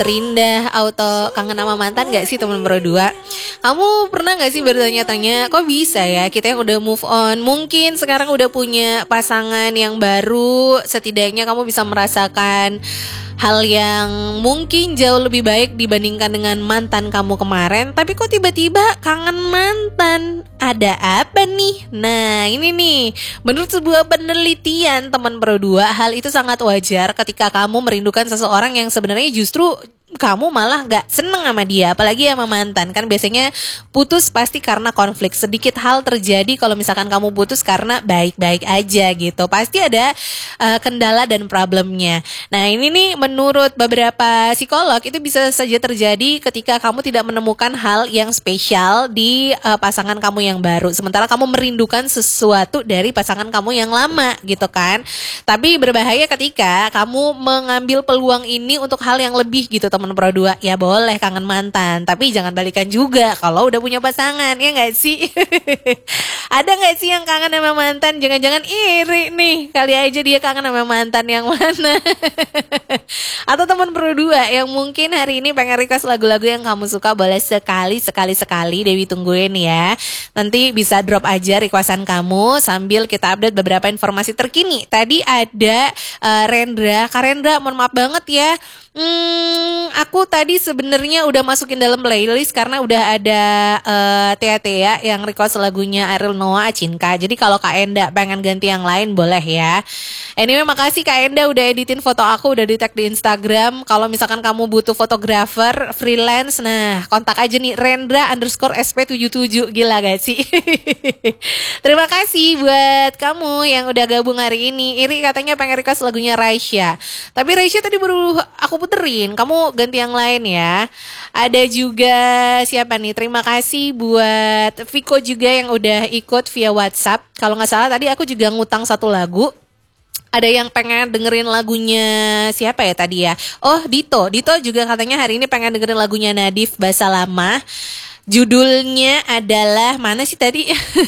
terindah, auto kangen sama mantan gak sih teman berdua? Kamu pernah gak sih bertanya-tanya, kok bisa ya kita yang udah move on, mungkin sekarang udah punya pasangan yang baru, setidaknya kamu bisa merasakan hal yang mungkin jauh lebih baik dibandingkan dengan mantan kamu kemarin, tapi kok tiba-tiba kangen mantan? Ada apa nih? Nah ini nih, menurut sebuah penelitian teman berdua, hal itu sangat wajar ketika kamu merindukan seseorang yang sebenarnya justru kamu malah gak seneng sama dia, apalagi sama mantan. Kan biasanya putus pasti karena konflik. Sedikit hal terjadi kalau misalkan kamu putus karena baik-baik aja gitu, pasti ada kendala dan problemnya. Nah ini nih menurut beberapa psikolog itu bisa saja terjadi ketika kamu tidak menemukan hal yang spesial di pasangan kamu yang baru, sementara kamu merindukan sesuatu dari pasangan kamu yang lama gitu kan. Tapi berbahaya ketika kamu mengambil peluang ini untuk hal yang lebih gitu teman pro dua. Ya boleh kangen mantan, tapi jangan balikan juga kalau udah punya pasangan, ya gak sih? Ada gak sih yang kangen sama mantan? Jangan-jangan iri nih, kali aja dia kangen sama mantan yang mana. Atau teman pro dua yang mungkin hari ini pengen request lagu-lagu yang kamu suka, boleh sekali Dewi tungguin ya. Nanti bisa drop aja requestan kamu sambil kita update beberapa informasi terkini. Tadi ada Rendra, Kak Rendra mohon maaf banget ya. Aku tadi sebenarnya udah masukin dalam playlist karena udah ada Tia yang request lagunya Ariel Noah Cinka. Jadi kalau Kak Enda pengen ganti yang lain boleh ya. Anyway makasih Kak Enda udah editin foto aku, udah di tag di Instagram. Kalau misalkan kamu butuh fotografer freelance, nah kontak aja nih Rendra_SP77. Gila gak sih? Terima kasih buat kamu yang udah gabung hari ini. Iri katanya pengen request lagunya Raisya, tapi Raisya tadi baru aku puterin, kamu ganti yang lain ya. Ada juga siapa nih? Terima kasih buat Viko juga yang udah ikut via WhatsApp. Kalau nggak salah tadi aku juga ngutang satu lagu. Ada yang pengen dengerin lagunya siapa ya tadi ya? Oh Dito juga katanya hari ini pengen dengerin lagunya Nadif Bahasa Lama. Judulnya adalah mana sih tadi?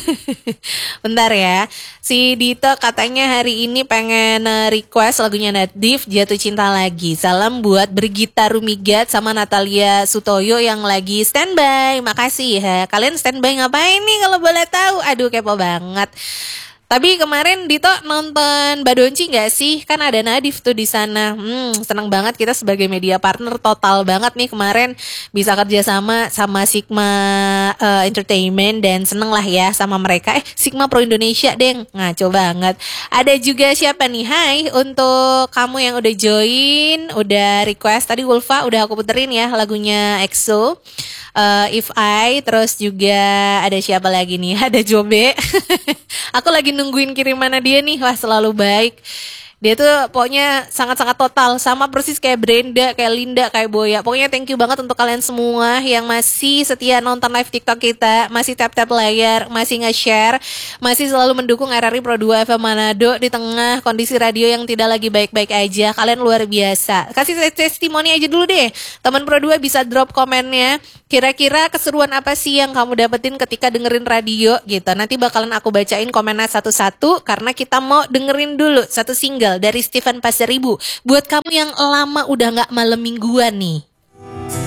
Bentar ya. Si Dito katanya hari ini pengen request lagunya Nadif Jatuh Cinta Lagi. Salam buat Brigita Rumigat sama Natalia Sutoyo yang lagi standby. Makasih ya. Kalian standby ngapain nih kalau boleh tahu? Aduh kepo banget. Tapi kemarin Dito nonton Badonci nggak sih? Kan ada Nadif tuh di sana. Senang banget kita sebagai media partner total banget nih kemarin bisa kerja sama Sigma Entertainment dan seneng lah ya sama mereka. Sigma Pro Indonesia deng, ngaco banget. Ada juga siapa nih? Hai untuk kamu yang udah join, udah request tadi Wolfa udah aku puterin ya lagunya EXO. If I, terus juga ada siapa lagi nih? Ada Jobe. Aku lagi nungguin kirimannya dia nih. Wah selalu baik. Dia tuh pokoknya sangat-sangat total. Sama persis kayak Brenda, kayak Linda, kayak Boya. Pokoknya thank you banget untuk kalian semua yang masih setia nonton live TikTok kita, masih tap-tap layar, masih nge-share, masih selalu mendukung RRI Pro 2 FM Manado di tengah kondisi radio yang tidak lagi baik-baik aja. Kalian luar biasa. Kasih testimoni aja dulu deh. Teman Pro 2 bisa drop komennya. Kira-kira keseruan apa sih yang kamu dapetin ketika dengerin radio gitu. Nanti bakalan aku bacain komennya satu-satu karena kita mau dengerin dulu satu single dari Stephen Pasaribu. Buat kamu yang lama udah gak malam mingguan nih.